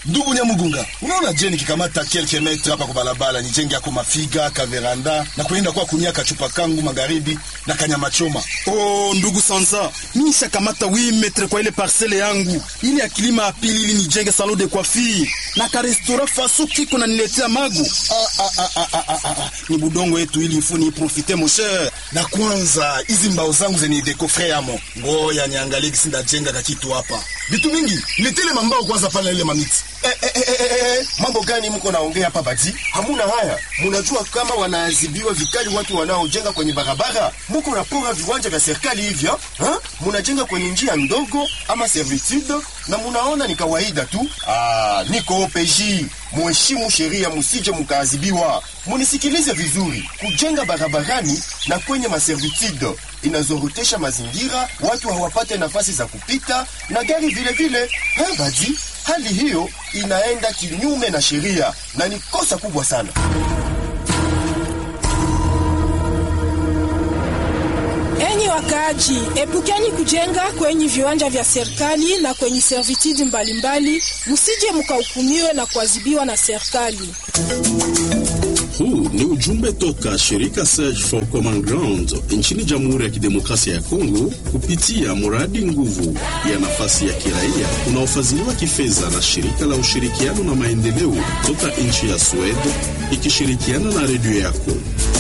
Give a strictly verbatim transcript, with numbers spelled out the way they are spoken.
Ndugu Nyamugunga, unaona je nikikamata kelke metre hapa kwa barabara nijenge yako mafiga, kaveranda na kuenda kwa kunia kachupa kangu magharibi na kanyama choma. Oh, ndugu Sanza, mimi shakamata huit metre kwa ile parcelle yangu. Ili akilima apili ili nijenge salon de coiffure na ka restaurant faso kiko na niletea magu. Ah ah ah ah ah ah. Ni budongo yetu ili ifuni profiter mon cher. Na kwanza hizi mbao zangu zenye dekofre yamo. Ngoya niangalie kisi ndajenga kakitu hapa. Vitu mingi, nitele mambao kwanza pale ile mamiti. Eh, eh, eh, eh, eh, mambo gani mko naongea hapa badi? Hamuna haya. Munajua kama wanaadhibiwa vikali watu wanaojenga kwenye barabara? Mko napora viwanja vya serikali hivyo? Ha? Munajenga kwenye njia ndogo ama servitude na munaona ni kawaida tu? Ah, niko O P J. Muheshimu sheria, musije mkaadhibiwa. Munisikilize vizuri. Kujenga barabarani na kwenye maservitude inazorotesha mazingira, watu hawapate nafasi za kupita na gari vile vile. Ha badi? Hali hiyo inaenda kinyume na sheria na ni kosa kubwa sana. Enyi wakaaji, epukeni kujenga kwenye viwanja vya serikali na kwenye servitude mbalimbali, msije mkahukumiwe na kuadhibiwa na serikali. Huu ni ujumbe toka shirika Search for Common Ground nchini Jamhuri ya Kidemokrasia ya Kongo kupitia mradi nguvu ya nafasi ya kiraia unaofadhiliwa kifedha na shirika la ushirikiano na maendeleo toka nchi ya Sweden ikishirikiana na redio yako.